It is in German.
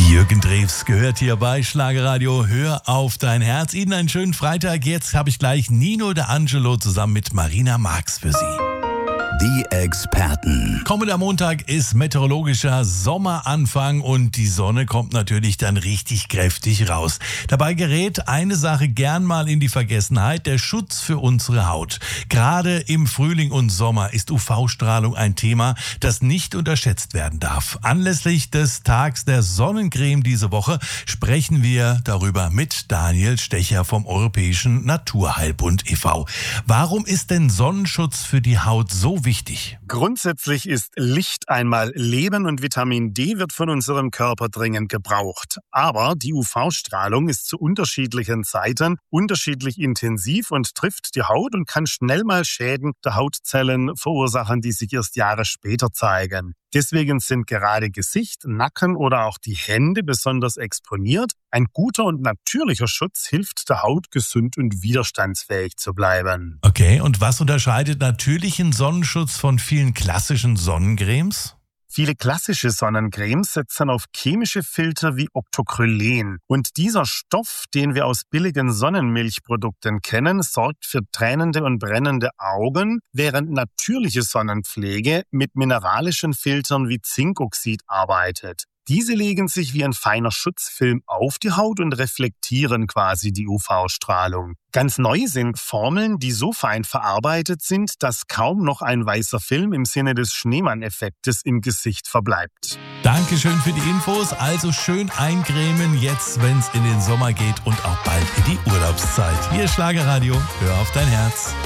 Jürgen Drews gehört hier bei Schlagerradio. Hör auf dein Herz. Ihnen einen schönen Freitag. Jetzt habe ich gleich Nino D'Angelo zusammen mit Marina Marx für Sie. Die Experten. Kommender Montag ist meteorologischer Sommeranfang und die Sonne kommt natürlich dann richtig kräftig raus. Dabei gerät eine Sache gern mal in die Vergessenheit: der Schutz für unsere Haut. Gerade im Frühling und Sommer ist UV-Strahlung ein Thema, das nicht unterschätzt werden darf. Anlässlich des Tags der Sonnencreme diese Woche sprechen wir darüber mit Daniel Stecher vom Europäischen Naturheilbund e.V. Warum ist denn Sonnenschutz für die Haut so wichtig? Grundsätzlich ist Licht einmal Leben und Vitamin D wird von unserem Körper dringend gebraucht. Aber die UV-Strahlung ist zu unterschiedlichen Zeiten unterschiedlich intensiv und trifft die Haut und kann schnell mal Schäden der Hautzellen verursachen, die sich erst Jahre später zeigen. Deswegen sind gerade Gesicht, Nacken oder auch die Hände besonders exponiert. Ein guter und natürlicher Schutz hilft der Haut, gesund und widerstandsfähig zu bleiben. Okay, und was unterscheidet natürlichen Sonnenschutz von vielen klassischen Sonnencremes? Viele klassische Sonnencremes setzen auf chemische Filter wie Octocrylen. Und dieser Stoff, den wir aus billigen Sonnenmilchprodukten kennen, sorgt für tränende und brennende Augen, während natürliche Sonnenpflege mit mineralischen Filtern wie Zinkoxid arbeitet. Diese legen sich wie ein feiner Schutzfilm auf die Haut und reflektieren quasi die UV-Strahlung. Ganz neu sind Formeln, die so fein verarbeitet sind, dass kaum noch ein weißer Film im Sinne des Schneemann-Effektes im Gesicht verbleibt. Dankeschön für die Infos. Also schön eincremen jetzt, wenn es in den Sommer geht und auch bald in die Urlaubszeit. Hier Schlagerradio, hör auf dein Herz.